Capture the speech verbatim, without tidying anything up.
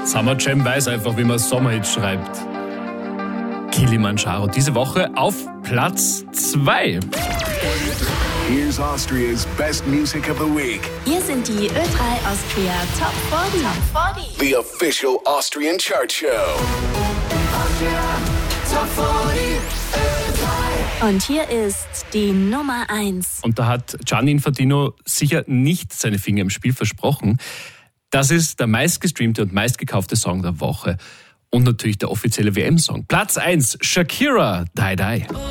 Summer Jam weiß einfach, wie man Sommerhits schreibt. Kilimanjaro diese Woche auf Platz zwei. Here's Austria's best music of the week. Hier sind die Ö drei Austria Top vierzig. Top vierzig. The official Austrian chart show. Austria Top vierzig. Ö drei. Und hier ist die Nummer eins. Und da hat Gianni Infantino sicher nicht seine Finger im Spiel versprochen. Das ist der meistgestreamte und meistgekaufte Song der Woche. Und natürlich der offizielle W M-Song. Platz eins, Shakira, Die Die.